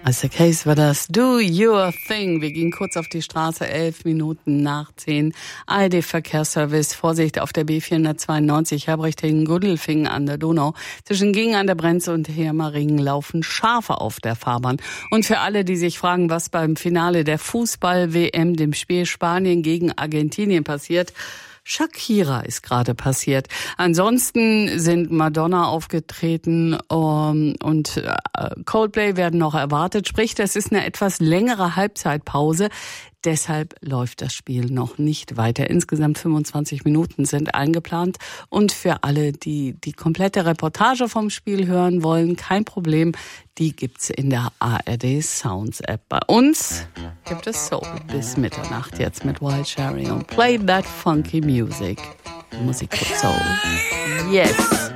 Isaac Hayes war das. Do your thing. Wir gehen kurz auf die Straße, 11 Minuten nach 10. ARD-Verkehrsservice. Vorsicht auf der B492 Herbrecht-Gudelfingen an der Donau. Zwischen Gingen an der Brenz und Hermaringen laufen Schafe auf der Fahrbahn. Und für alle, die sich fragen, was beim Finale der Fußball-WM, dem Spiel Spanien gegen Argentinien passiert, Shakira ist gerade passiert. Ansonsten sind Madonna aufgetreten und Coldplay werden noch erwartet. Sprich, das ist eine etwas längere Halbzeitpause. Deshalb läuft das Spiel noch nicht weiter. Insgesamt 25 Minuten sind eingeplant. Und für alle, die die komplette Reportage vom Spiel hören wollen, kein Problem. Die gibt's in der ARD Sounds App. Bei uns gibt es Soul bis Mitternacht jetzt mit Wild Cherry und Play That Funky Music. Musik für Soul. Yes.